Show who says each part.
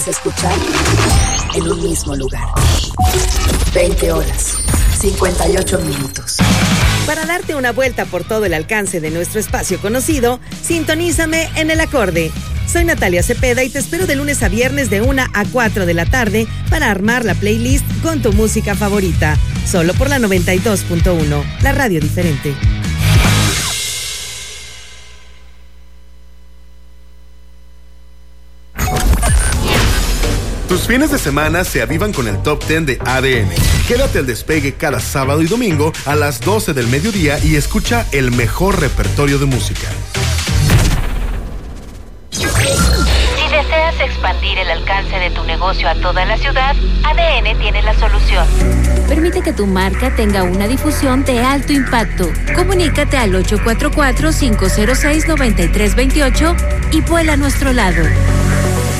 Speaker 1: Escuchar en un mismo lugar. 20 horas, 58 minutos.
Speaker 2: Para darte una vuelta por todo el alcance de nuestro espacio conocido, sintonízame en El Acorde. Soy Natalia Cepeda y te espero de lunes a viernes de 1 a 4 de la tarde para armar la playlist con tu música favorita. Solo por la 92.1, la radio diferente.
Speaker 3: Tus fines de semana se avivan con el Top 10 de ADN. Quédate al despegue cada sábado y domingo a las 12 del mediodía y escucha el mejor repertorio de música.
Speaker 4: Si deseas expandir el alcance de tu negocio a toda la ciudad, ADN tiene la solución.
Speaker 5: Permite que tu marca tenga una difusión de alto impacto. Comunícate al 844-506-9328 y vuela a nuestro lado.